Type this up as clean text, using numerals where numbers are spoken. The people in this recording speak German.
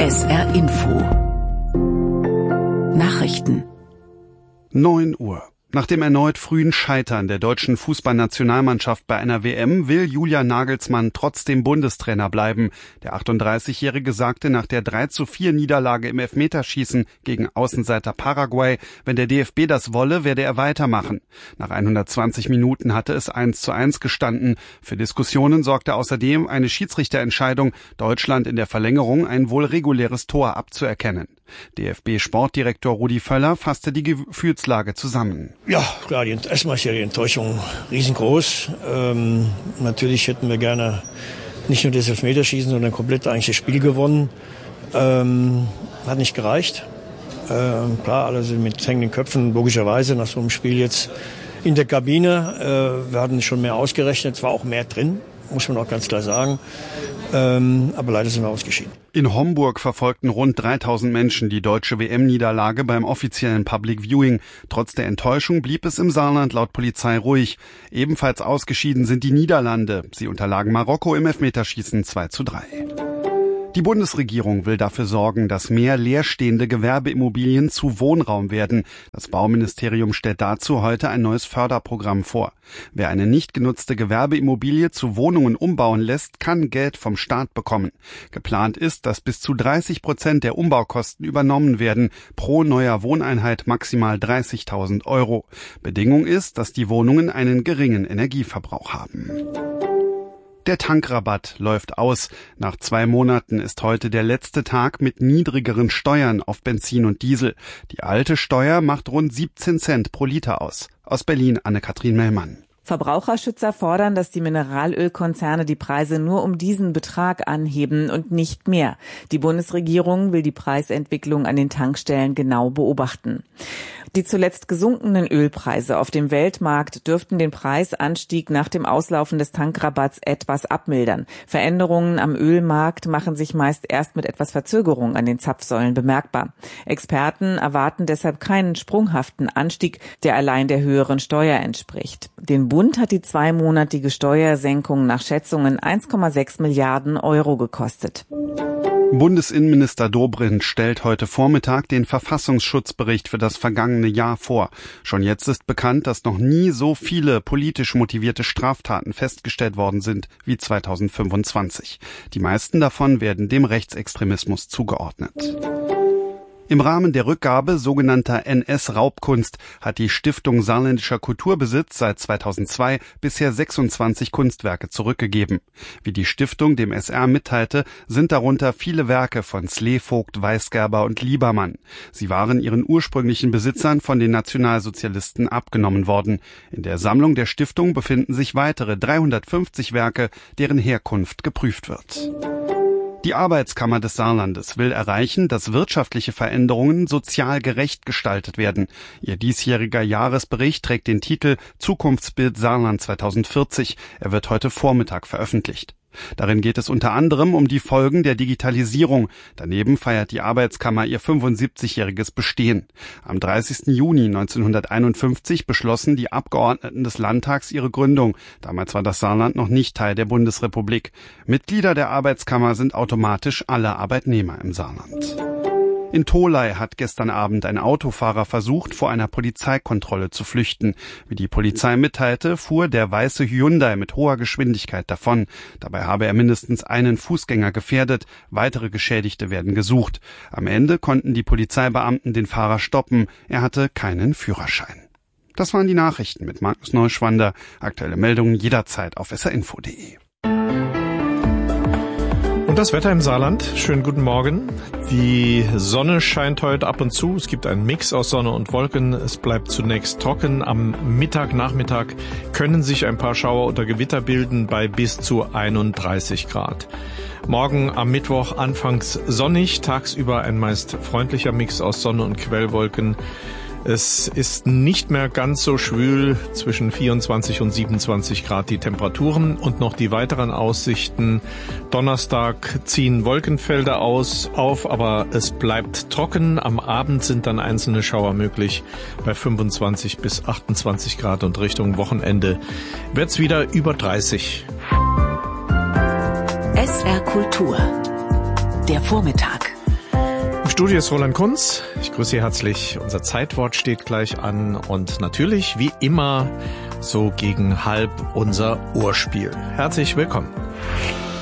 SR Info Nachrichten 9 Uhr. Nach dem erneut frühen Scheitern der deutschen Fußballnationalmannschaft bei einer WM will Julian Nagelsmann trotzdem Bundestrainer bleiben. Der 38-Jährige sagte nach der 3:4 Niederlage im Elfmeterschießen gegen Außenseiter Paraguay, wenn der DFB das wolle, werde er weitermachen. Nach 120 Minuten hatte es 1:1 gestanden. Für Diskussionen sorgte außerdem eine Schiedsrichterentscheidung, Deutschland in der Verlängerung ein wohl reguläres Tor abzuerkennen. DFB-Sportdirektor Rudi Völler fasste die Gefühlslage zusammen. Ja, klar, erstmal ist ja die Enttäuschung riesengroß. Natürlich hätten wir gerne nicht nur das Elfmeterschießen, sondern komplett eigentlich das Spiel gewonnen. Hat nicht gereicht. Klar, alle sind mit hängenden Köpfen, logischerweise nach so einem Spiel jetzt in der Kabine. Wir hatten schon mehr ausgerechnet, es war auch mehr drin, muss man auch ganz klar sagen. Aber leider sind wir ausgeschieden. In Homburg verfolgten rund 3000 Menschen die deutsche WM-Niederlage beim offiziellen Public Viewing. Trotz der Enttäuschung blieb es im Saarland laut Polizei ruhig. Ebenfalls ausgeschieden sind die Niederlande. Sie unterlagen Marokko im Elfmeterschießen 2:3. Die Bundesregierung will dafür sorgen, dass mehr leerstehende Gewerbeimmobilien zu Wohnraum werden. Das Bauministerium stellt dazu heute ein neues Förderprogramm vor. Wer eine nicht genutzte Gewerbeimmobilie zu Wohnungen umbauen lässt, kann Geld vom Staat bekommen. Geplant ist, dass bis zu 30% der Umbaukosten übernommen werden, pro neuer Wohneinheit maximal 30.000 €. Bedingung ist, dass die Wohnungen einen geringen Energieverbrauch haben. Der Tankrabatt läuft aus. Nach 2 Monaten ist heute der letzte Tag mit niedrigeren Steuern auf Benzin und Diesel. Die alte Steuer macht rund 17 Cent pro Liter aus. Aus Berlin Anne-Kathrin Mellmann. Verbraucherschützer fordern, dass die Mineralölkonzerne die Preise nur um diesen Betrag anheben und nicht mehr. Die Bundesregierung will die Preisentwicklung an den Tankstellen genau beobachten. Die zuletzt gesunkenen Ölpreise auf dem Weltmarkt dürften den Preisanstieg nach dem Auslaufen des Tankrabatts etwas abmildern. Veränderungen am Ölmarkt machen sich meist erst mit etwas Verzögerung an den Zapfsäulen bemerkbar. Experten erwarten deshalb keinen sprunghaften Anstieg, der allein der höheren Steuer entspricht. Den Bund hat die 2-monatige Steuersenkung nach Schätzungen 1,6 Milliarden € gekostet. Bundesinnenminister Dobrindt stellt heute Vormittag den Verfassungsschutzbericht für das vergangene Jahr vor. Schon jetzt ist bekannt, dass noch nie so viele politisch motivierte Straftaten festgestellt worden sind wie 2025. Die meisten davon werden dem Rechtsextremismus zugeordnet. Im Rahmen der Rückgabe sogenannter NS-Raubkunst hat die Stiftung Saarländischer Kulturbesitz seit 2002 bisher 26 Kunstwerke zurückgegeben. Wie die Stiftung dem SR mitteilte, sind darunter viele Werke von Slevogt, Weisgerber und Liebermann. Sie waren ihren ursprünglichen Besitzern von den Nationalsozialisten abgenommen worden. In der Sammlung der Stiftung befinden sich weitere 350 Werke, deren Herkunft geprüft wird. Die Arbeitskammer des Saarlandes will erreichen, dass wirtschaftliche Veränderungen sozial gerecht gestaltet werden. Ihr diesjähriger Jahresbericht trägt den Titel Zukunftsbild Saarland 2040. Er wird heute Vormittag veröffentlicht. Darin geht es unter anderem um die Folgen der Digitalisierung. Daneben feiert die Arbeitskammer ihr 75-jähriges Bestehen. Am 30. Juni 1951 beschlossen die Abgeordneten des Landtags ihre Gründung. Damals war das Saarland noch nicht Teil der Bundesrepublik. Mitglieder der Arbeitskammer sind automatisch alle Arbeitnehmer im Saarland. In Tholey hat gestern Abend ein Autofahrer versucht, vor einer Polizeikontrolle zu flüchten. Wie die Polizei mitteilte, fuhr der weiße Hyundai mit hoher Geschwindigkeit davon. Dabei habe er mindestens einen Fußgänger gefährdet. Weitere Geschädigte werden gesucht. Am Ende konnten die Polizeibeamten den Fahrer stoppen. Er hatte keinen Führerschein. Das waren die Nachrichten mit Markus Neuschwander. Aktuelle Meldungen jederzeit auf srinfo.de. Und das Wetter im Saarland. Schönen guten Morgen. Die Sonne scheint heute ab und zu. Es gibt einen Mix aus Sonne und Wolken. Es bleibt zunächst trocken. Am Nachmittag können sich ein paar Schauer oder Gewitter bilden bei bis zu 31 Grad. Morgen am Mittwoch anfangs sonnig, tagsüber ein meist freundlicher Mix aus Sonne und Quellwolken. Es ist nicht mehr ganz so schwül, zwischen 24 und 27 Grad die Temperaturen und noch die weiteren Aussichten. Donnerstag ziehen Wolkenfelder auf, aber es bleibt trocken. Am Abend sind dann einzelne Schauer möglich bei 25 bis 28 Grad und Richtung Wochenende wird's wieder über 30. SR Kultur. Der Vormittag. Studio ist Roland Kunz. Ich grüße Sie herzlich. Unser Zeitwort steht gleich an und natürlich, wie immer, so gegen 12:30 unser Urspiel. Herzlich willkommen.